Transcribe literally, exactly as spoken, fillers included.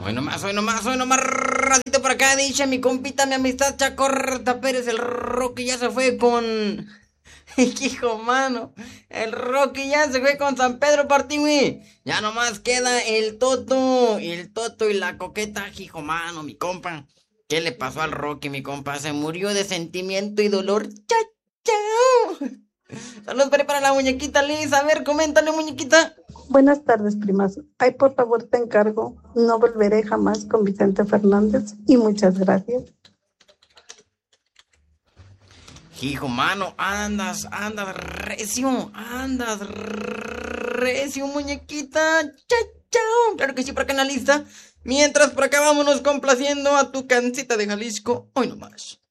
Hoy nomás, hoy nomás, hoy nomás, ratito por acá, dice mi compita, mi amistad Chacorta Pérez, el Rocky ya se fue con... Hijo, mano, el Rocky ya se fue con San Pedro Partimí. Ya nomás queda el Toto, el Toto y la coqueta, hijo, mano, mi compa. ¿Qué le pasó al Rocky, mi compa? Se murió de sentimiento y dolor. ¡Chao, chao! Saludos para la muñequita Liz. A ver, coméntale, muñequita. Buenas tardes, primas. Ay, por favor, te encargo. No volveré jamás con Vicente Fernández y muchas gracias. Hijo, mano, andas, andas recio, andas recio, muñequita. Chao, chao. Claro que sí, por acá en la lista. Mientras por acá vámonos complaciendo a tu cancita de Jalisco. Hoy nomás.